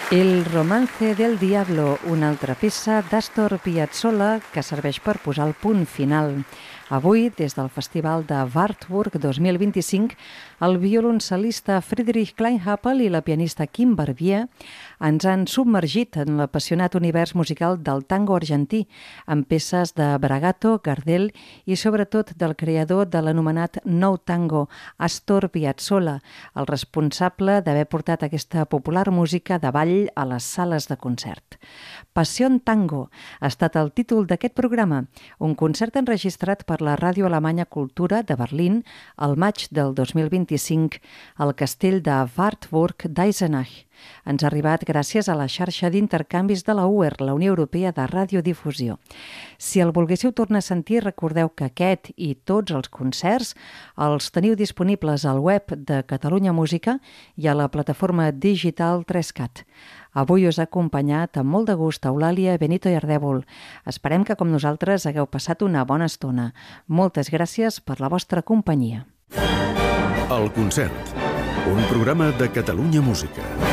El romance del diablo, una altra peça d'Astor Piazzolla que serveix per posar el punt final. Avui, des del Festival de Wartburg 2025, el violoncel·lista Friedrich Kleinhapel i la pianista Kim Barbier ens han submergit en l'apassionat univers musical del tango argentí, amb peces de Bragato, Gardel i sobretot del creador de l'anomenat Nou Tango, Astor Piazzolla, el responsable d'haver portat aquesta popular música de ball a les sales de concert. Passion Tango ha estat el títol d'aquest programa, un concert enregistrat per la Ràdio Alemanya Cultura de Berlín al maig del 2025 al castell de Wartburg d'Eisenach. Ens ha arribat gràcies a la xarxa d'intercanvis de la UER, la Unió Europea de Radiodifusió. Si el volguéssiu tornar a sentir, recordeu que aquest i tots els concerts els teniu disponibles al web de Catalunya Música i a la plataforma digital 3CAT. Avui us ha acompanyat amb molt de gust Eulàlia Benito i Ardèvol. Esperem que, com nosaltres, hagueu passat una bona estona. Moltes gràcies per la vostra companyia. El concert, un programa de Catalunya Música.